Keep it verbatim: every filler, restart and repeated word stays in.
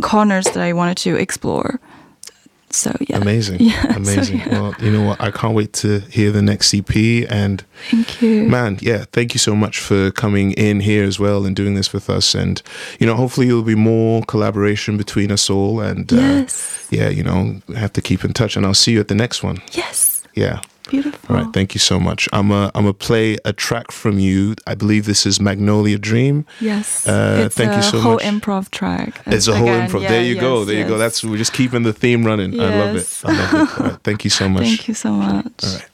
corners that I wanted to explore. So yeah, amazing, yeah, amazing. So, yeah. Well, you know what? I can't wait to hear the next C P. And thank you, man. Yeah, thank you so much for coming in here as well and doing this with us. And you know, hopefully, there'll be more collaboration between us all. And uh, yes, yeah, you know, have to keep in touch. And I'll see you at the next one. Yes. Yeah. Beautiful. All right, thank you so much. I'm a, I'm gonna play a track from you. I believe this is Magnolia Dream. Yes. Uh, it's thank a you so whole much. improv track. It's a whole Again, improv. yeah, there you yes, go. There yes. you go. That's we're just keeping the theme running. Yes. I love it. I love it. All right, thank you so much. Thank you so much. All right.